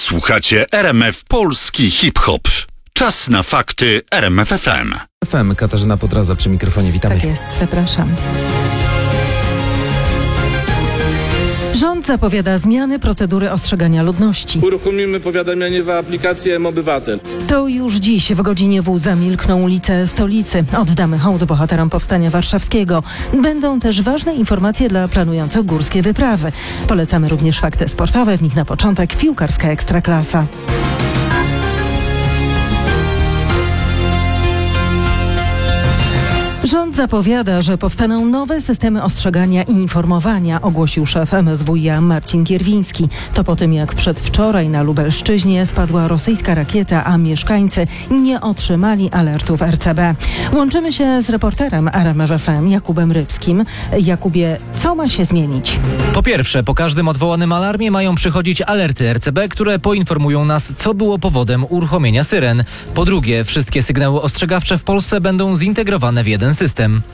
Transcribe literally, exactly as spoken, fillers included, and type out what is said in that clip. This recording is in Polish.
Słuchacie R M F Polski Hip-Hop. Czas na fakty R M F F M. F M, Katarzyna Podraza przy mikrofonie, witamy. Tak jest, zapraszam. Rząd zapowiada zmiany procedury ostrzegania ludności. Uruchomimy powiadamianie w aplikacji M-Obywatel. To już dziś w godzinie W zamilkną ulice stolicy. Oddamy hołd bohaterom Powstania Warszawskiego. Będą też ważne informacje dla planujących górskie wyprawy. Polecamy również fakty sportowe, w nich na początek piłkarska ekstraklasa. Rząd zapowiada, że powstaną nowe systemy ostrzegania i informowania, ogłosił szef M S W i A Marcin Kierwiński. To po tym, jak przedwczoraj na Lubelszczyźnie spadła rosyjska rakieta, a mieszkańcy nie otrzymali alertów R C B. Łączymy się z reporterem R M F F M Jakubem Rybskim. Jakubie, co ma się zmienić? Po pierwsze, po każdym odwołanym alarmie mają przychodzić alerty R C B, które poinformują nas, co było powodem uruchomienia syren. Po drugie, wszystkie sygnały ostrzegawcze w Polsce będą zintegrowane w jeden system.